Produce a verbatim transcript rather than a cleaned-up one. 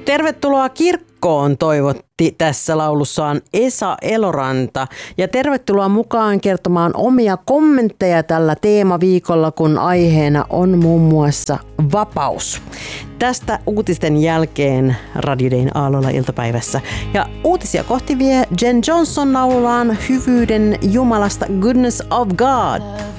Tervetuloa kirkkoon toivotti tässä laulussaan Esa Eloranta. Ja tervetuloa mukaan kertomaan omia kommentteja tällä teemaviikolla, kun aiheena on muun muassa vapaus. Tästä uutisten jälkeen Radio Dayn aallolla iltapäivässä. Ja uutisia kohti vie Jen Johnson laulullaan Hyvyyden Jumalasta, Goodness of God.